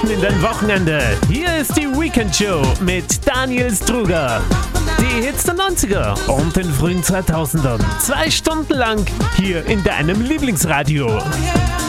mitten in dein Wochenende. Hier ist die Weekend Show mit Daniel Struger. Die Hits der 90er und den frühen 2000ern. 2 Stunden lang hier in deinem Lieblingsradio.